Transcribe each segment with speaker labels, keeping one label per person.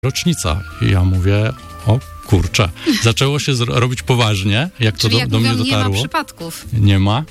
Speaker 1: rocznica. I ja mówię, o kurczę, zaczęło się robić poważnie, jak to do mnie dotarło.
Speaker 2: Nie ma przypadków.
Speaker 1: Nie ma.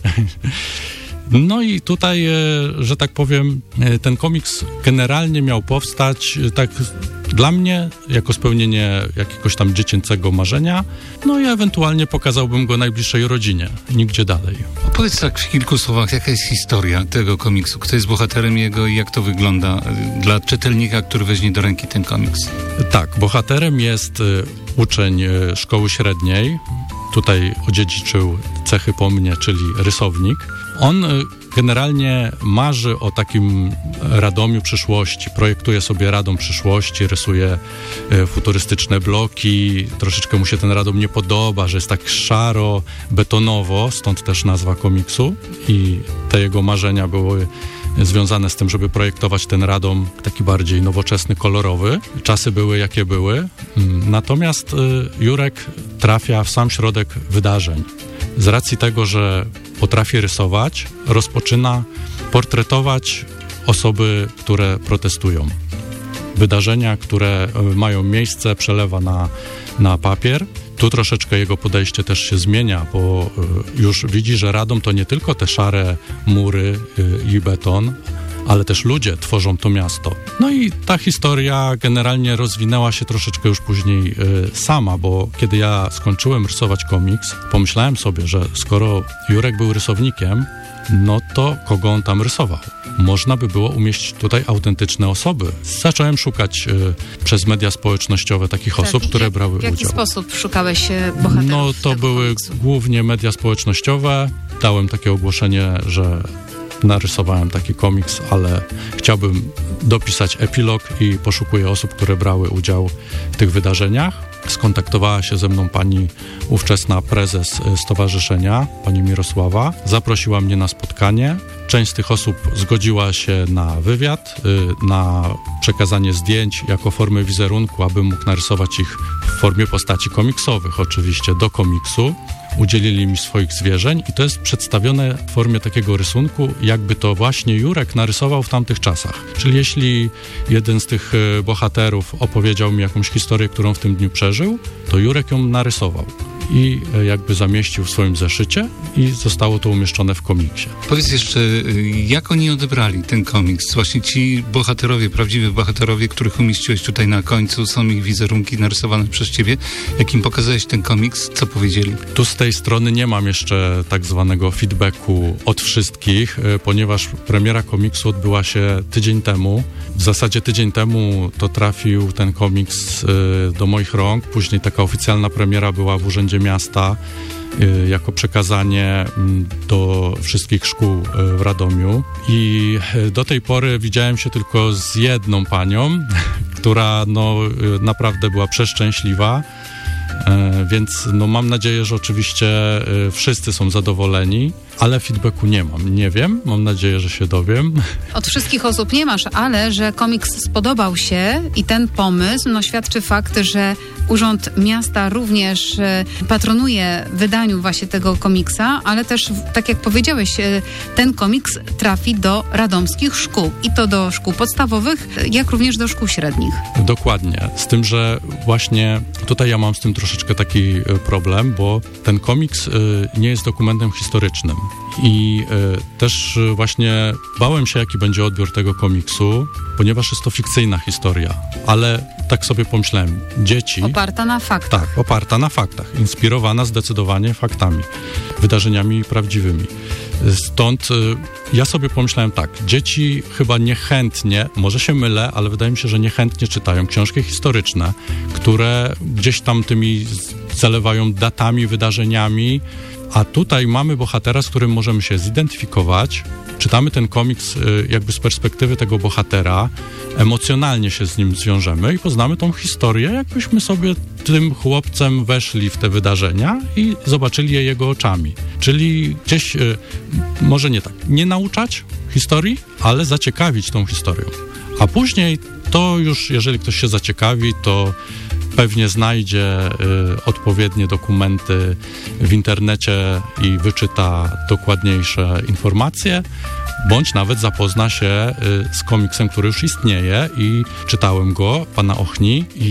Speaker 1: No i tutaj, że tak powiem, ten komiks generalnie miał powstać tak dla mnie, jako spełnienie jakiegoś tam dziecięcego marzenia, no i ewentualnie pokazałbym go najbliższej rodzinie, nigdzie dalej.
Speaker 3: Opowiedz tak w kilku słowach, jaka jest historia tego komiksu, kto jest bohaterem jego i jak to wygląda dla czytelnika, który weźmie do ręki ten komiks.
Speaker 1: Tak, bohaterem jest uczeń szkoły średniej, tutaj odziedziczył cechy po mnie, czyli rysownik. On generalnie marzy o takim Radomiu przyszłości, projektuje sobie Radom przyszłości, rysuje futurystyczne bloki, troszeczkę mu się ten Radom nie podoba, że jest tak szaro, betonowo, stąd też nazwa komiksu i te jego marzenia były związane z tym, żeby projektować ten Radom taki bardziej nowoczesny, kolorowy. Czasy były jakie były, natomiast Jurek trafia w sam środek wydarzeń. Z racji tego, że potrafi rysować, rozpoczyna portretować osoby, które protestują. Wydarzenia, które mają miejsce, przelewa na papier. Tu troszeczkę jego podejście też się zmienia, bo już widzi, że Radom to nie tylko te szare mury i beton, ale też ludzie tworzą to miasto. No i ta historia generalnie rozwinęła się troszeczkę już później sama, bo kiedy ja skończyłem rysować komiks, pomyślałem sobie, że skoro Jurek był rysownikiem, no to kogo on tam rysował? Można by było umieścić tutaj autentyczne osoby. Zacząłem szukać przez media społecznościowe takich osób, które brały udział.
Speaker 2: W jaki sposób szukałeś bohaterów?
Speaker 1: No to były komiksu? Głównie media społecznościowe. Dałem takie ogłoszenie, że narysowałem taki komiks, ale chciałbym dopisać epilog i poszukuję osób, które brały udział w tych wydarzeniach. Skontaktowała się ze mną pani ówczesna prezes stowarzyszenia, pani Mirosława. Zaprosiła mnie na spotkanie. Część z tych osób zgodziła się na wywiad, na przekazanie zdjęć jako formę wizerunku, abym mógł narysować ich w formie postaci komiksowych, oczywiście do komiksu. Udzielili mi swoich zwierzeń i to jest przedstawione w formie takiego rysunku, jakby to właśnie Jurek narysował w tamtych czasach. Czyli jeśli jeden z tych bohaterów opowiedział mi jakąś historię, którą w tym dniu przeżył, to Jurek ją narysował i jakby zamieścił w swoim zeszycie i zostało to umieszczone w komiksie.
Speaker 3: Powiedz jeszcze, jak oni odebrali ten komiks? Właśnie ci bohaterowie, prawdziwi bohaterowie, których umieściłeś tutaj na końcu, są ich wizerunki narysowane przez ciebie. Jak im pokazałeś ten komiks, co powiedzieli?
Speaker 1: Tu z tej strony nie mam jeszcze tak zwanego feedbacku od wszystkich, ponieważ premiera komiksu odbyła się tydzień temu. W zasadzie tydzień temu to trafił ten komiks do moich rąk. Później taka oficjalna premiera była w Urzędzie Miasta jako przekazanie do wszystkich szkół w Radomiu. I do tej pory widziałem się tylko z jedną panią, która naprawdę była przeszczęśliwa. Więc mam nadzieję, że oczywiście wszyscy są zadowoleni, ale feedbacku nie mam. Nie wiem, mam nadzieję, że się dowiem.
Speaker 2: Od wszystkich osób nie masz, ale że komiks spodobał się i ten pomysł, świadczy fakt, że Urząd Miasta również patronuje wydaniu właśnie tego komiksa, ale też, tak jak powiedziałeś, ten komiks trafi do radomskich szkół i to do szkół podstawowych, jak również do szkół średnich.
Speaker 1: Dokładnie, z tym, że właśnie tutaj ja mam z tym troszeczkę taki problem, bo ten komiks nie jest dokumentem historycznym i też właśnie bałem się, jaki będzie odbiór tego komiksu, ponieważ jest to fikcyjna historia, ale tak sobie pomyślałem, dzieci...
Speaker 2: Oparta na faktach.
Speaker 1: Tak, oparta na faktach, inspirowana zdecydowanie faktami, wydarzeniami prawdziwymi. Stąd ja sobie pomyślałem tak, dzieci chyba niechętnie, może się mylę, ale wydaje mi się, że niechętnie czytają książki historyczne, które gdzieś tam tymi zalewają datami, wydarzeniami, a tutaj mamy bohatera, z którym możemy się zidentyfikować, czytamy ten komiks jakby z perspektywy tego bohatera, emocjonalnie się z nim zwiążemy i poznamy tą historię, jakbyśmy sobie tym chłopcem weszli w te wydarzenia i zobaczyli je jego oczami. Czyli gdzieś, może nie tak, nie nauczać historii, ale zaciekawić tą historią. A później to już, jeżeli ktoś się zaciekawi, to pewnie znajdzie odpowiednie dokumenty w internecie i wyczyta dokładniejsze informacje, bądź nawet zapozna się z komiksem, który już istnieje i czytałem go, pana Ochni, i